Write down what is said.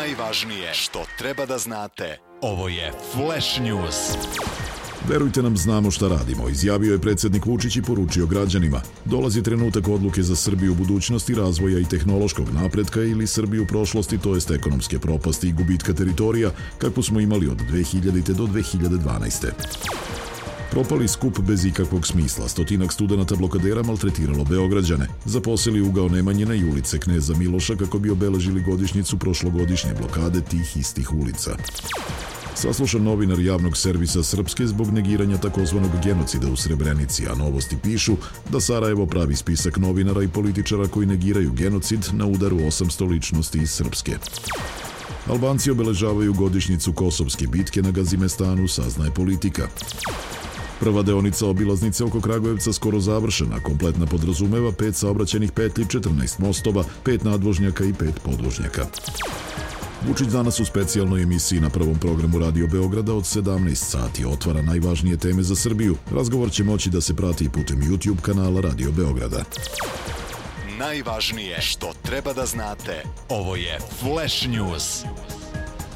Najvažnije što treba da znate. Ovo je Flash News. Verujte nam, znamo šta radimo, izjavio je predsjednik Vučić i poručio građanima. Dolazi trenutak odluke za Srbiju budućnosti, razvoja i tehnološkog napretka ili Srbiju prošlosti, to jest ekonomske propasti i gubitka teritorija, kako smo imali od 2000. do 2012. Propali skup bez ikakvog smisla. Stotinak studenata blokadera maltretiralo Beograđane. Zaposeli ugao Nemanjina i ulice Kneza Miloša kako bi obeležili godišnjicu prošlogodišnje blokade tih istih ulica. Saslušan novinar javnog servisa Srpske zbog negiranja takozvanog genocida u Srebrenici, a Novosti pišu da Sarajevo pravi spisak novinara i političara koji negiraju genocid na udaru 800 ličnosti iz Srpske. Albanci obeležavaju godišnjicu Kosovske bitke na Gazimestanu, saznaje Politika. Prva deonica obilaznice oko Kragujevca skoro završena, kompletna podrazumeva 5 saobraćajnih petlji, 14 mostova, 5 nadvožnjaka i 5 podvožnjaka. Vučić danas u specijalnoj emisiji na prvom programu Radio Beograda od 17 sati otvara najvažnije teme za Srbiju. Razgovor će moći da se prati i putem YouTube kanala Radio Beograda. Najvažnije što treba da znate. Ovo je Flash News.